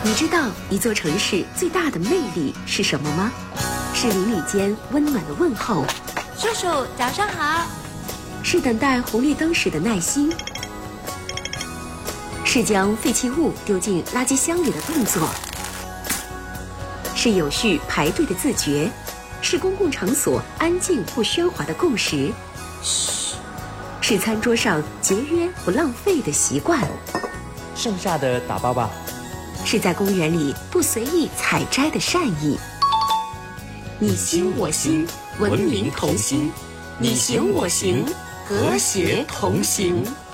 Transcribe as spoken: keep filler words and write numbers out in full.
你知道一座城市最大的魅力是什么吗？是邻里间温暖的问候， 叔叔早上好， 是等待红绿灯时的耐心，是将废弃物丢进垃圾箱里的动作，是有序排队的自觉，是公共场所安静不喧哗的共识， 嘘， 是餐桌上节约不浪费的习惯， 剩下的打包吧， 是在公园里不随意采摘的善意。你心我心，文明同心；你行我行，和谐同行。